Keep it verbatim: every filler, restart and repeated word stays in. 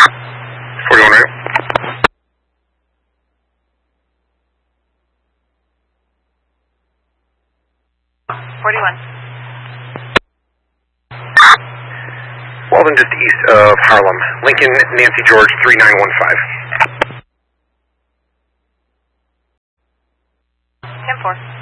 forty-one right. forty-one. Walden just east of Harlem. Lincoln, Nancy George, three nine one five. ten four.